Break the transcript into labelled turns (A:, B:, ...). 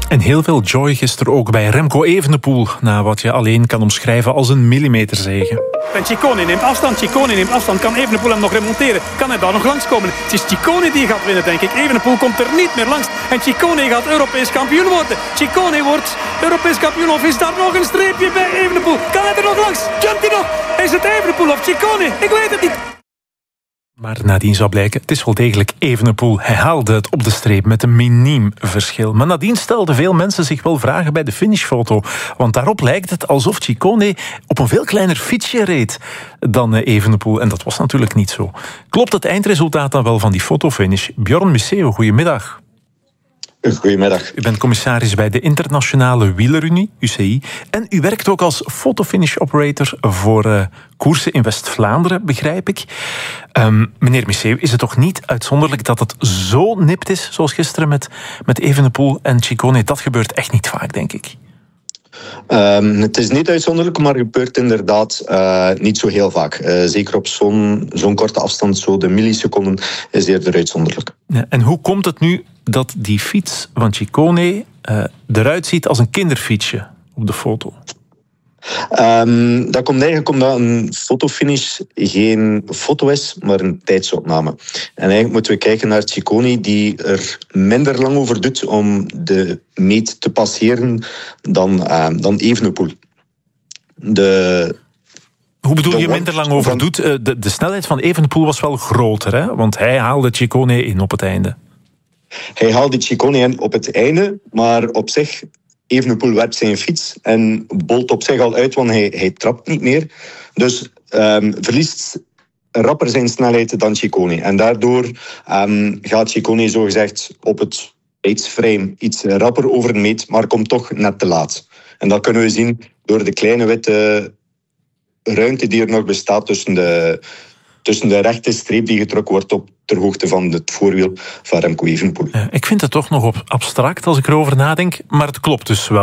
A: En heel veel joy gisteren ook bij Remco Evenepoel, na wat je alleen kan omschrijven als een millimeterzege.
B: En Ciccone neemt afstand. Kan Evenepoel hem nog remonteren? Kan hij daar nog langskomen? Het is Ciccone die gaat winnen, denk ik. Evenepoel komt er niet meer langs. En Ciccone gaat Europees kampioen worden. Ciccone wordt Europees kampioen. Of is daar nog een streepje bij Evenepoel? Kan hij er nog langs? Jumpt hij nog? Is het Evenepoel of Ciccone? Ik weet het niet.
A: Maar nadien zou blijken, het is wel degelijk Evenepoel. Hij haalde het op de streep met een miniem verschil. Maar nadien stelden veel mensen zich wel vragen bij de finishfoto. Want daarop lijkt het alsof Ciccone op een veel kleiner fietsje reed dan Evenepoel. En dat was natuurlijk niet zo. Klopt het eindresultaat dan wel van die fotofinish? Bjorn Museeuw, goedemiddag.
C: Goedemiddag.
A: U bent commissaris bij de Internationale Wielerunie, UCI. En u werkt ook als fotofinish operator voor koersen in West-Vlaanderen, begrijp ik. Meneer Museeuw, is het toch niet uitzonderlijk dat het zo nipt is, zoals gisteren met Evenepoel en Ciccone? Dat gebeurt echt niet vaak, denk ik.
C: Het is niet uitzonderlijk, maar het gebeurt inderdaad niet zo heel vaak. Zeker op zo'n korte afstand, zo de milliseconden, is eerder uitzonderlijk.
A: Ja, en hoe komt het nu dat die fiets van Ciccone eruit ziet als een kinderfietsje op de foto?
C: Dat komt eigenlijk omdat een fotofinish geen foto is, maar een tijdsopname. En eigenlijk moeten we kijken naar Ciccone, die er minder lang over doet om de meet te passeren dan Evenepoel.
A: Hoe bedoel je minder lang over doet? De snelheid van Evenepoel was wel groter, hè? Want hij haalde Ciccone in op het einde.
C: Hij haalde Ciccone in op het einde, maar op zich... Evenepoel werpt zijn fiets en bolt op zich al uit, want hij trapt niet meer. Dus verliest rapper zijn snelheid dan Ciccone. En daardoor gaat Ciccone zogezegd op het tijdsframe iets rapper over de meet, maar komt toch net te laat. En dat kunnen we zien door de kleine witte ruimte die er nog bestaat tussen de rechte streep die getrokken wordt ter hoogte van het voorwiel van Remco Evenepoel.
A: Ik vind het toch nog abstract als ik erover nadenk, maar het klopt dus wel.